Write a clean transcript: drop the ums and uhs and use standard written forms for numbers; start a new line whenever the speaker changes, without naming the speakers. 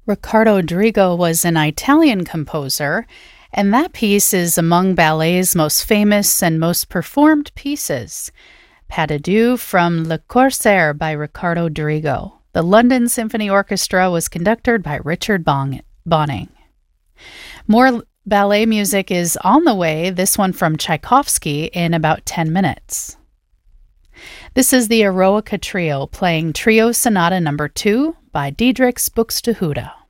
Riccardo Drigo was an Italian composer, and that piece is among ballet's most famous and most performed pieces. Pas de Deux from Le Corsaire by Riccardo Drigo. The London Symphony Orchestra was conducted by Richard Bonning. More ballet music is on the way, this one from Tchaikovsky, in about 10 minutes. This is the Eroica Trio playing Trio Sonata No. 2 by Diedrichs Buxtehude.